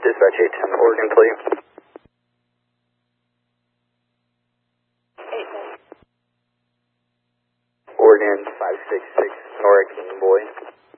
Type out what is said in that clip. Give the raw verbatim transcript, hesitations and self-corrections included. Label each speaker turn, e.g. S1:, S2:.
S1: Dispatch eight ten, Oregon, please.
S2: eight ten.
S1: Oregon five six six, Nora King Boy.